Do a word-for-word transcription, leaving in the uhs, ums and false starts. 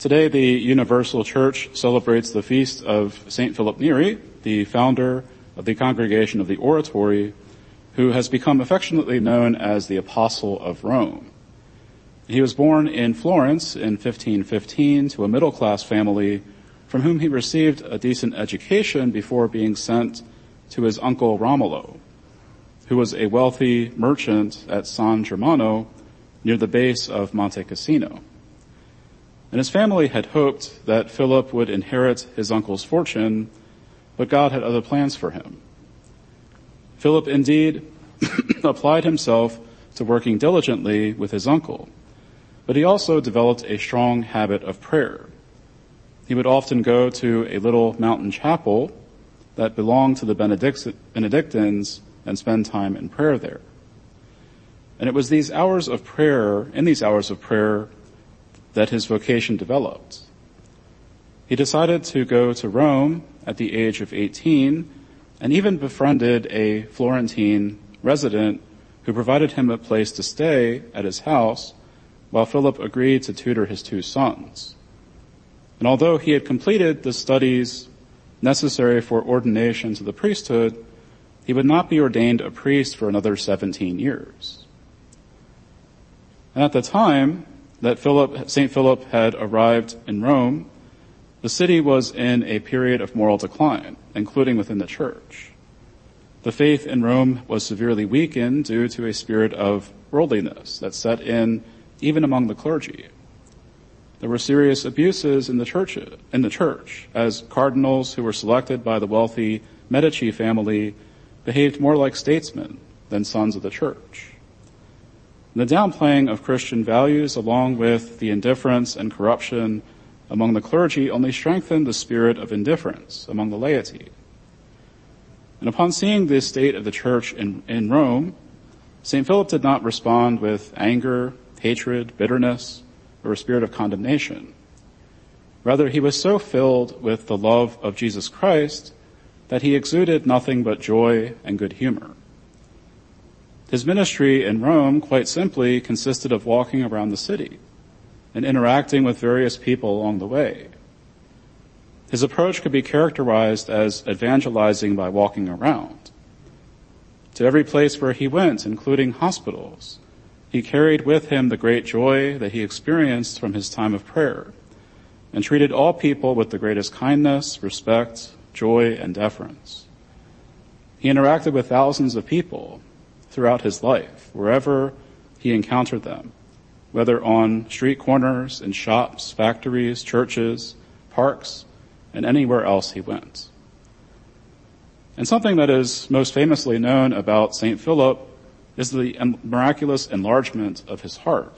Today, the Universal Church celebrates the feast of Saint Philip Neri, the founder of the Congregation of the Oratory, who has become affectionately known as the Apostle of Rome. He was born in Florence in fifteen fifteen to a middle-class family from whom he received a decent education before being sent to his uncle Romulo, who was a wealthy merchant at San Germano near the base of Monte Cassino. And his family had hoped that Philip would inherit his uncle's fortune, but God had other plans for him. Philip indeed applied himself to working diligently with his uncle, but he also developed a strong habit of prayer. He would often go to a little mountain chapel that belonged to the Benedict- Benedictines and spend time in prayer there. And it was these hours of prayer, in these hours of prayer, that his vocation developed. He decided to go to Rome at the age of eighteen and even befriended a Florentine resident who provided him a place to stay at his house while Philip agreed to tutor his two sons. And although he had completed the studies necessary for ordination to the priesthood, he would not be ordained a priest for another seventeen years. And at the time that Philip, Saint Philip had arrived in Rome, the city was in a period of moral decline, including within the church. The faith in Rome was severely weakened due to a spirit of worldliness that set in even among the clergy. There were serious abuses in the church, in the church, as cardinals who were selected by the wealthy Medici family behaved more like statesmen than sons of the church. The downplaying of Christian values, along with the indifference and corruption among the clergy, only strengthened the spirit of indifference among the laity. And upon seeing the state of the church in, in Rome, Saint Philip did not respond with anger, hatred, bitterness, or a spirit of condemnation. Rather, he was so filled with the love of Jesus Christ that he exuded nothing but joy and good humor. His ministry in Rome, quite simply, consisted of walking around the city and interacting with various people along the way. His approach could be characterized as evangelizing by walking around. To every place where he went, including hospitals, he carried with him the great joy that he experienced from his time of prayer and treated all people with the greatest kindness, respect, joy, and deference. He interacted with thousands of people throughout his life, wherever he encountered them, whether on street corners, in shops, factories, churches, parks, and anywhere else he went. And something that is most famously known about Saint Philip is the miraculous enlargement of his heart.